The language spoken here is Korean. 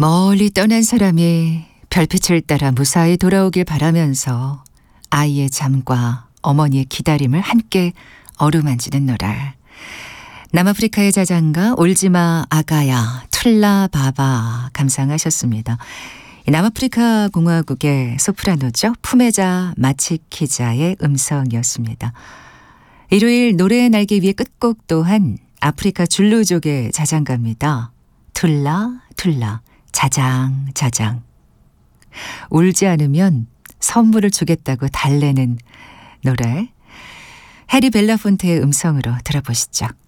멀리 떠난 사람이 별빛을 따라 무사히 돌아오길 바라면서 아이의 잠과 어머니의 기다림을 함께 어루만지는 노래. 남아프리카의 자장가 올지마 아가야 툴라 바바 감상하셨습니다. 남아프리카 공화국의 소프라노죠. 푸메자 마치키자의 음성이었습니다. 일요일 노래의 날개 위의 끝곡 또한 아프리카 줄루족의 자장가입니다. 툴라 툴라 자장 자장. 울지 않으면 선물을 주겠다고 달래는 노래. 해리 벨라폰테의 음성으로 들어보시죠.